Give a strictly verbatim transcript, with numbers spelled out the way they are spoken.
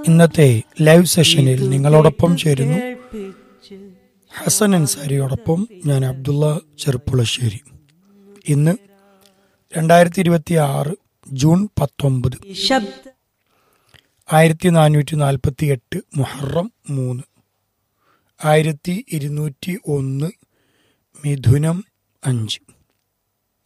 ഇന്നത്തെ ലൈവ് സെഷനിൽ നിങ്ങളോടൊപ്പം ചേരുന്നു ഹസൻ അൻസാരിയോടൊപ്പം ഞാൻ അബ്ദുള്ള ചെറുപ്പുളശ്ശേരി. ഇന്ന് രണ്ടായിരത്തി ഇരുപത്തി ആറ് ജൂൺ പത്തൊമ്പത് ആയിരത്തി നാനൂറ്റി നാൽപ്പത്തി എട്ട് മുഹറം മൂന്ന് ആയിരത്തി ഇരുന്നൂറ്റി ഒന്ന് മിഥുനം അഞ്ച്.